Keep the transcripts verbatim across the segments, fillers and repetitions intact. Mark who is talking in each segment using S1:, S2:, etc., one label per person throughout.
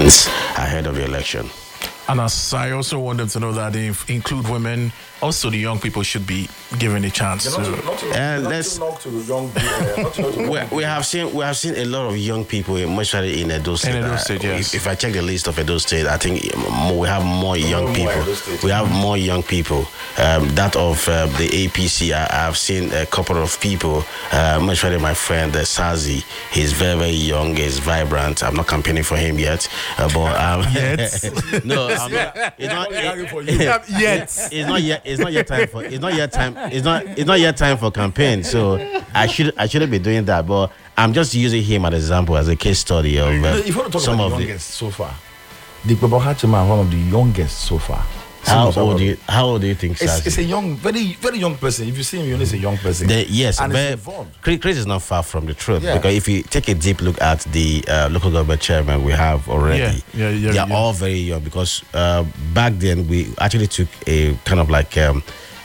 S1: plans ahead of the election.
S2: And as I also want them to know that they include women, also the young people should be given a chance to.
S3: Not to, not to,
S1: uh,
S3: not
S1: let's,
S3: to knock to young uh, not to, not to
S1: we, we have seen we have seen a lot of young people, especially in Edo State.
S2: In Edo State,
S1: uh,
S2: yes.
S1: If, if I check the list of Edo State, I think we have more young
S3: more
S1: people. We have more young people. Um, that of uh, the A P C, I, I've seen a couple of people, uh, especially my friend uh, Sazi. He's very very young. He's vibrant. I'm not campaigning for him yet, uh, but um,
S2: Yet?
S1: no, I'm not. It's not
S2: Yet.
S1: It's not yet. It's not yet time for. It's not yet time. It's not. It's not yet time for campaign. So I should. I shouldn't be doing that. But I'm just using him as an example, as a case study of uh,
S3: if you want to talk
S1: some
S3: about
S1: of
S3: the
S1: the.
S3: youngest so far, the Baba Hachima is one of the youngest so far.
S1: How
S3: Some of
S1: old do
S3: our-
S1: you? How old do you think?
S3: It's,
S1: Sazi?
S3: it's a young, very, very young person. If you see him, you know it's a young person.
S1: The, yes,
S3: and
S1: very,
S3: it's evolved.
S1: Chris Chris is not far from the truth,
S3: Yeah.
S1: because if you take a deep look at the uh, local government chairman we have already,
S2: Yeah, yeah, yeah,
S1: they are
S2: yeah.
S1: all very young. Because uh, back then we actually took a kind of like um,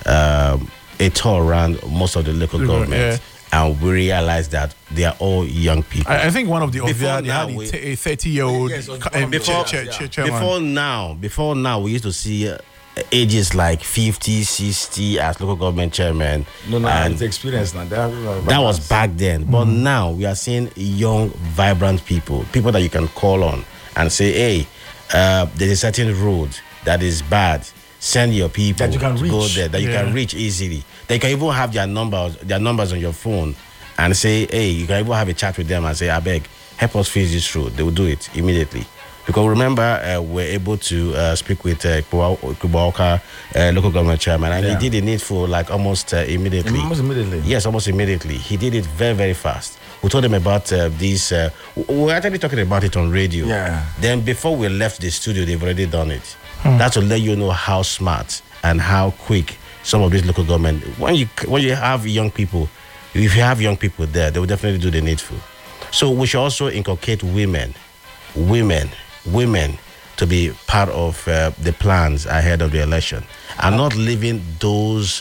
S1: um, a tour around most of the local
S2: Yeah.
S1: governments, and we realized that they are all young people.
S2: I, I think one of the
S1: Before
S2: obvious, they
S1: now,
S2: had
S1: we-
S2: a t- a thirty-year-old
S3: Yes, one
S2: ca-
S3: of
S2: um,
S3: the
S2: chair-
S3: chairs,
S2: chair-
S3: yeah.
S2: chair- chairman.
S1: Before now, before now, we used to see uh, ages like fifty, sixty as local government chairman.
S3: No, no,
S1: and
S3: it's experience now. That,
S1: that was back then. But now we are seeing young, vibrant people, people that you can call on and say, hey, uh, there's a certain road that is bad. Send your people
S3: That you can
S1: to go
S3: reach.
S1: there, that you
S2: Yeah.
S1: can reach easily. They can even have their numbers, their numbers on your phone, and say, hey, you can even have a chat with them and say, I beg, help us fix this road. They will do it immediately. Because remember, uh, we're able to uh, speak with uh, Kubaoka, uh, local government chairman, and
S3: Yeah.
S1: he did the needful like almost uh, immediately.
S3: Almost immediately.
S1: Yes, almost immediately. He did it very, very fast. We told him about uh, these. Uh, we were actually talking about it on radio.
S3: Yeah.
S1: Then before we left the studio, they've already done it. That's to let you know how smart and how quick some of these local government. When you when you have young people, if you have young people there, they will definitely do the needful. So we should also inculcate women, women, women to be part of uh, the plans ahead of the election, and not leaving those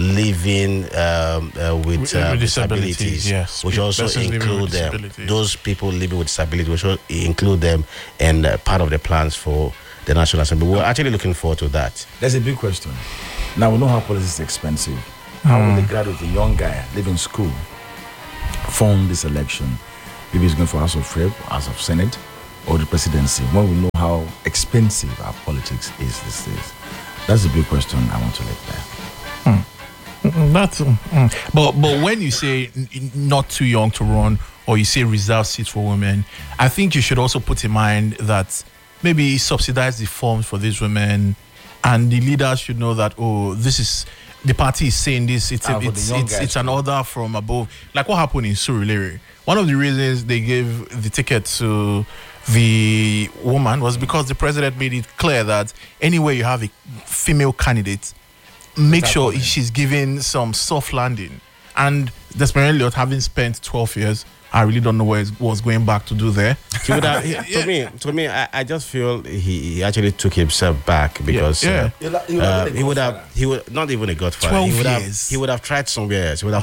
S1: living um, uh, with,
S2: With-
S1: uh,
S2: with
S1: disabilities.
S2: disabilities, yes.
S1: We should also
S2: Persons living
S1: include
S2: with
S1: them.
S2: disabilities.
S1: Those people living with disability, we should include them in uh, part of the plans for the National Assembly. We're actually looking forward to that.
S3: There's a big question. Now we know how politics is expensive. How will the graduate, a young guy living school, fund this election? Maybe he's going for House of Rep, House of Senate, or the presidency. When we know how expensive our politics is these days, that's a big question I want to let there.
S2: Mm, That's, mm, mm. but but when you say n- n- not too young to run, or you say reserve seats for women, I think you should also put in mind that maybe subsidize the forms for these women, and the leaders should know that, oh, this is the party is saying this. It's
S3: Ah,
S2: a,
S3: for
S2: it's
S3: the young
S2: it's,
S3: guys
S2: it's an
S3: too.
S2: order from above, like what happened in Surulere. One of the reasons they gave the ticket to the woman was because the president made it clear that anywhere you have a female candidate, make sure she's given some soft landing. And Desmond Elliott, having spent twelve years, I really don't know what he was going back to do there.
S1: He would have, he- to me, to me, I, I just feel he, he actually took himself back because
S2: Yeah.
S1: uh, uh, he would have, he would not even a godfather.
S2: twelve
S1: he would
S2: years.
S1: have, he would have tried somewhere else. He would have